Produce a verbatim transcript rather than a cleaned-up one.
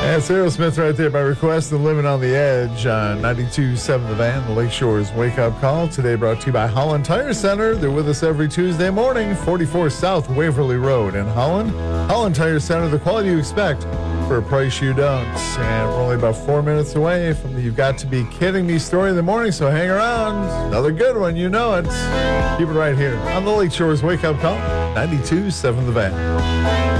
That's Aerosmith right there by request and Living on the Edge on ninety-two point seven The Van, the Lakeshore's Wake Up Call. Today brought to you by Holland Tire Center. They're with us every Tuesday morning, forty-four South Waverly Road in Holland. Holland Tire Center, the quality you expect for a price you don't. And we're only about four minutes away from the You've Got to Be Kidding Me story of the morning, so hang around. Another good one, you know it. Keep it right here on the Lakeshore's Wake Up Call, ninety-two point seven The Van.